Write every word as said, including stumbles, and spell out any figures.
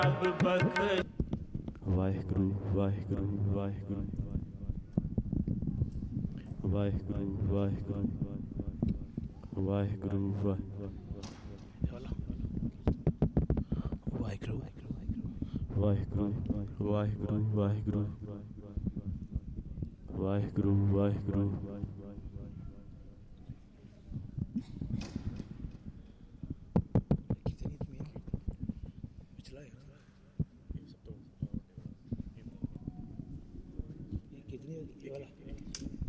वाहिगुरु वाहिगुरु वाहिगुरु वाहिगुरु वाहिगुरु वाहिगुरु वाहिगुरु वाहिगुरु वाहिगुरु वाहिगुरु वाहिगुरु वाहिगुरु कितनी ये वाला